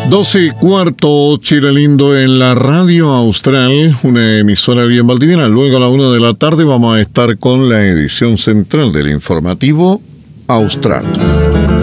12:15, Chile Lindo en la Radio Austral, una emisora bien valdiviana. Luego a la 1 de la tarde vamos a estar con la edición central del informativo Austral.